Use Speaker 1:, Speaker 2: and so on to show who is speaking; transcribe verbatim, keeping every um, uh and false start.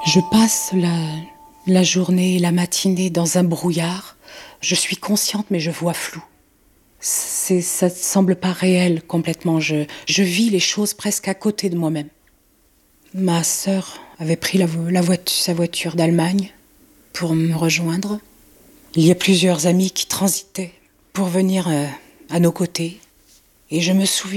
Speaker 1: Je passe la, la journée et la matinée dans un brouillard. Je suis consciente, mais je vois flou. C'est, ça ne semble pas réel complètement. Je, je vis les choses presque à côté de moi-même. Ma sœur avait pris la, la voiture, sa voiture d'Allemagne pour me rejoindre. Il y a plusieurs amis qui transitaient pour venir euh, à nos côtés. Et je me souviens